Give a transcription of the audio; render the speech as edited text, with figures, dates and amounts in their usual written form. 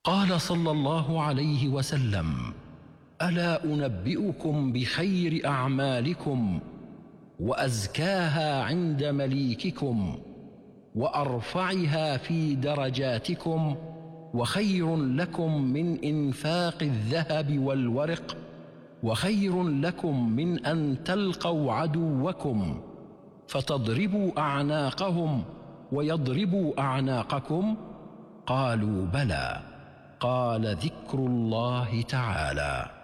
قال صلى الله عليه وسلم: ألا أنبئكم بخير أعمالكم وأزكاها عند مليككم وأرفعها في درجاتكم وخير لكم من إنفاق الذهب والورق وخير لكم من أن تلقوا عدوكم فتضربوا أعناقهم ويضربوا أعناقكم؟ قالوا: بلى. قال: ذكر الله تعالى.